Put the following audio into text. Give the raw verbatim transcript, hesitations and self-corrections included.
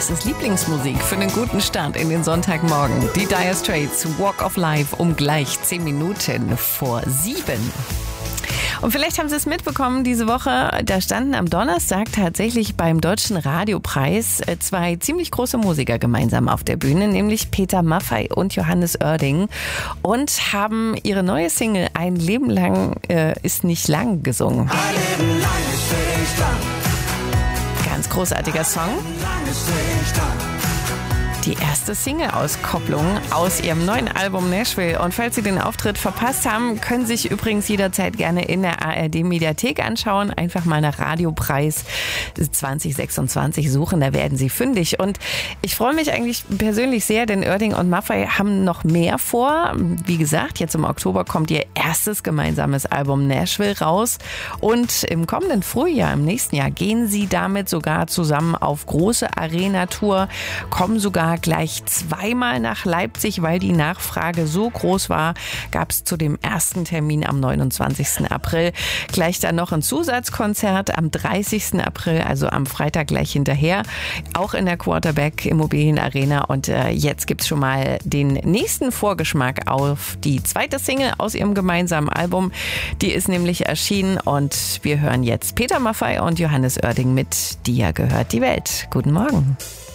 Das ist Lieblingsmusik für einen guten Start in den Sonntagmorgen. Die Dire Straits, Walk of Life, um gleich zehn Minuten vor sieben. Und vielleicht haben Sie es mitbekommen, diese Woche, da standen am Donnerstag tatsächlich beim Deutschen Radiopreis zwei ziemlich große Musiker gemeinsam auf der Bühne, nämlich Peter Maffay und Johannes Oerding, und haben ihre neue Single Ein Leben lang äh, ist nicht lang gesungen. Ein Leben lang ist nicht lang. Ganz großartiger Song. Lang ist nicht lang. Die erste Single-Auskopplung aus ihrem neuen Album Nashville. Und falls Sie den Auftritt verpasst haben, können Sie sich übrigens jederzeit gerne in der A R D-Mediathek anschauen. Einfach mal nach Radiopreis zwanzig sechsundzwanzig suchen, da werden Sie fündig. Und ich freue mich eigentlich persönlich sehr, denn Oerding und Maffay haben noch mehr vor. Wie gesagt, jetzt im Oktober kommt ihr erstes gemeinsames Album Nashville raus. Und im kommenden Frühjahr, im nächsten Jahr, gehen Sie damit sogar zusammen auf große Arena-Tour, kommen sogar gleich zweimal nach Leipzig, weil die Nachfrage so groß war, gab es zu dem ersten Termin am neunundzwanzigsten April gleich dann noch ein Zusatzkonzert am dreißigsten April, also am Freitag gleich hinterher, auch in der Quarterback Immobilien Arena. Und äh, jetzt gibt's schon mal den nächsten Vorgeschmack auf die zweite Single aus ihrem gemeinsamen Album. Die ist nämlich erschienen und wir hören jetzt Peter Maffay und Johannes Oerding mit Dir gehört die Welt. Guten Morgen.